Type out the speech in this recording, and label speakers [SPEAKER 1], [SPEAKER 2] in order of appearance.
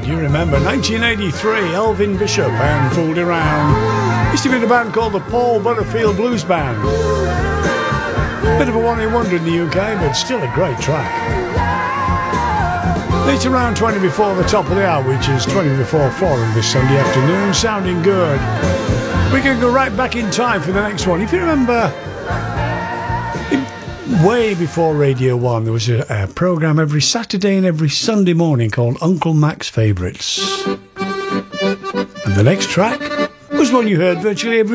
[SPEAKER 1] God, you remember 1983, Elvin Bishop and Fooled Around. Used to be in a band called the Paul Butterfield Blues Band. Bit of a one-hit wonder in the UK, but still a great track. It's around 20 before the top of the hour, which is 20 before 4 on this Sunday afternoon. Sounding good. We can go right back in time for the next one. If you remember, way before Radio 1, there was a programme every Saturday and every Sunday morning called Uncle Mac's Favourites. And the next track was one you heard virtually every